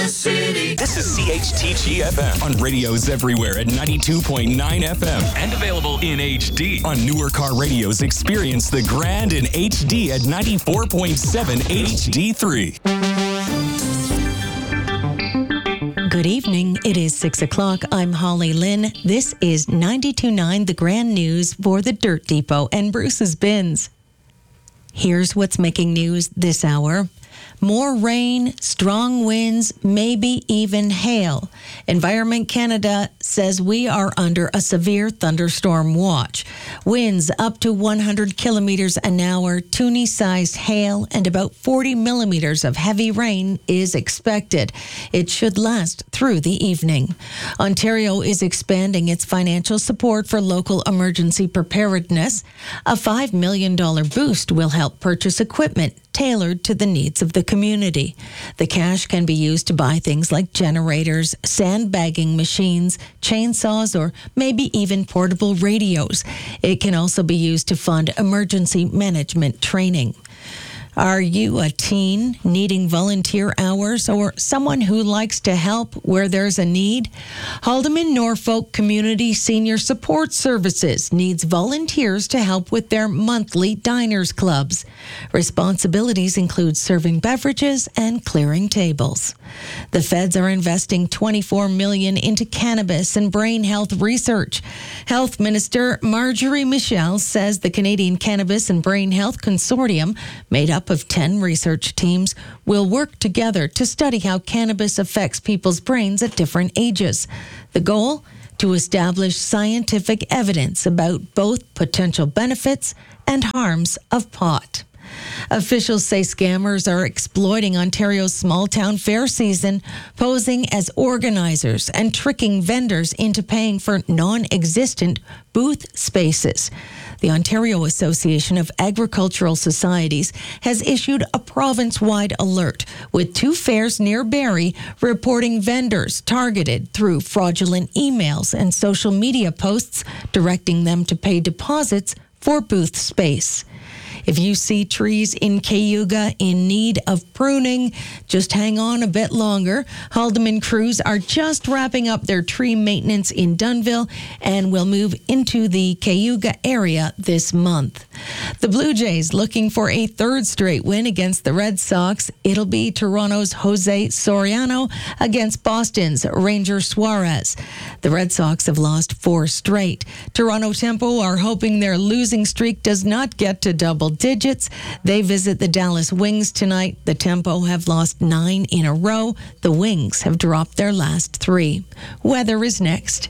This is CHTG FM on radios everywhere at 92.9 FM and available in HD. On newer car radios, experience the grand in HD at 94.7 HD3. Good evening. It is 6 o'clock. I'm Holly Lynn. This is 92.9 The Grand News for the Dirt Depot and Bruce's Bins. Here's what's making news this hour. More rain, strong winds, maybe even hail. Environment Canada says we are under a severe thunderstorm watch. Winds up to 100 kilometers an hour, Toonie-sized hail, and about 40 millimeters of heavy rain is expected. It should last through the evening. Ontario is expanding its financial support for local emergency preparedness. A $5 million boost will help purchase equipment tailored to the needs of the community. The cash can be used to buy things like generators, sandbagging machines, chainsaws, or maybe even portable radios. It can also be used to fund emergency management training. Are you a teen needing volunteer hours or someone who likes to help where there's a need? Haldimand Norfolk Community Senior Support Services needs volunteers to help with their monthly diners clubs. Responsibilities include serving beverages and clearing tables. The feds are investing $24 million into cannabis and brain health research. Health Minister Marjorie Michel says the Canadian Cannabis and Brain Health Consortium, made up of 10 research teams, will work together to study how cannabis affects people's brains at different ages. The goal? To establish scientific evidence about both potential benefits and harms of pot. Officials say scammers are exploiting Ontario's small-town fair season, posing as organizers and tricking vendors into paying for non-existent booth spaces. The Ontario Association of Agricultural Societies has issued a province-wide alert, with 2 fairs near Barrie reporting vendors targeted through fraudulent emails and social media posts directing them to pay deposits for booth space. If you see trees in Cayuga in need of pruning, just hang on a bit longer. Haldimand crews are just wrapping up their tree maintenance in Dunnville and will move into the Cayuga area this month. The Blue Jays looking for a 3rd straight win against the Red Sox. It'll be Toronto's Jose Soriano against Boston's Ranger Suarez. The Red Sox have lost 4 straight. Toronto Tempo are hoping their losing streak does not get to double digits. They visit the Dallas Wings tonight. The Tempo have lost 9 in a row. The Wings have dropped their last 3. Weather is next.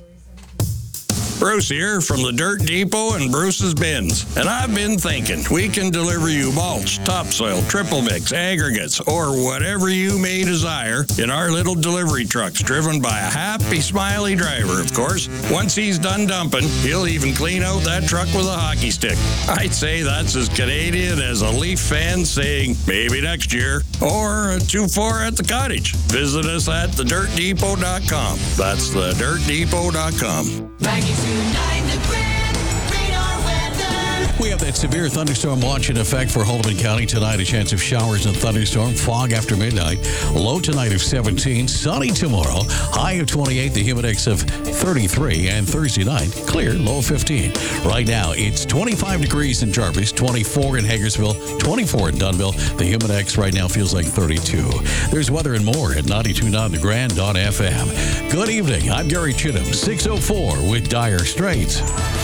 Bruce here from the Dirt Depot and Bruce's Bins. And I've been thinking we can deliver you mulch, topsoil, triple mix, aggregates, or whatever you may desire in our little delivery trucks driven by a happy, smiley driver, of course. Once he's done dumping, he'll even clean out that truck with a hockey stick. I'd say that's as Canadian as a Leaf fan saying, maybe next year, or a 2-4 at the cottage. Visit us at thedirtdepot.com. That's thedirtdepot.com. We have that severe thunderstorm watch in effect for Haldimand County tonight. A chance of showers and thunderstorm, fog after midnight. Low tonight of 17, sunny tomorrow. High of 28, the humidex of 33, and Thursday night, clear, low 15. Right now, it's 25 degrees in Jarvis, 24 in Hagersville, 24 in Dunnville. The humidex right now feels like 32. There's weather and more at 92.9 The Grand.FM. Good evening. I'm Gary Chittum, 6:04 with Dire Straits.